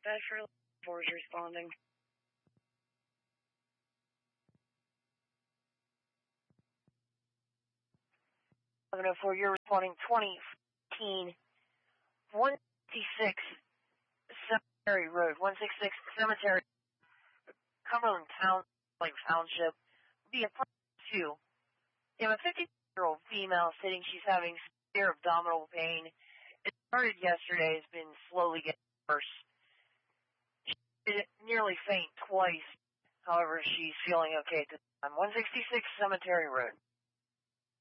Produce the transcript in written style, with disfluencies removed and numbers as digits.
Dispatcher 4 is responding. 1104, you're responding 2015, 166 Cemetery Road, 166 Cemetery, Cumberland Township, be a part 2. You have a 50-year-old female stating she's having severe abdominal pain. It started yesterday, has been slowly getting worse. She did nearly faint twice. However, she's feeling okay at this time. 166 Cemetery Road.